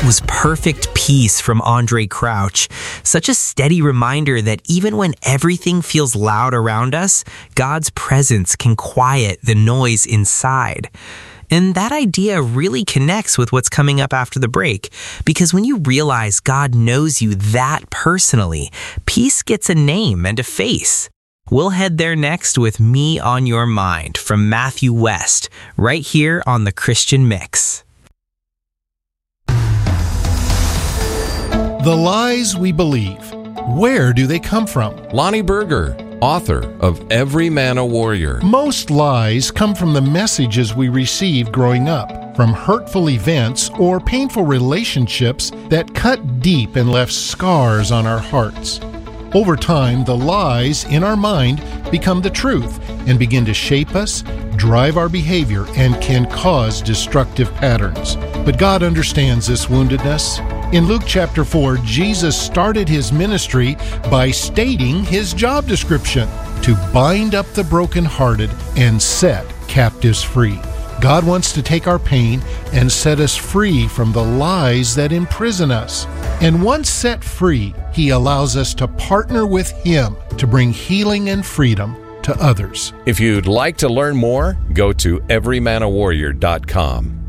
was Perfect Peace from Andre Crouch. Such a steady reminder that even when everything feels loud around us, God's presence can quiet the noise inside. And that idea really connects with what's coming up after the break, because when you realize God knows you that personally, peace gets a name and a face. We'll head there next with Me on Your Mind from Matthew West, right here on The Christian Mix. The lies we believe. Where do they come from? Lonnie Berger, author of Every Man a Warrior. Most lies come from the messages we received growing up, from hurtful events or painful relationships that cut deep and left scars on our hearts. Over time, the lies in our mind become the truth and begin to shape us, drive our behavior, and can cause destructive patterns. But God understands this woundedness. In Luke chapter 4, Jesus started his ministry by stating his job description: to bind up the brokenhearted and set captives free. God wants to take our pain and set us free from the lies that imprison us. And once set free, he allows us to partner with him to bring healing and freedom to others. If you'd like to learn more, go to everymanawarrior.com.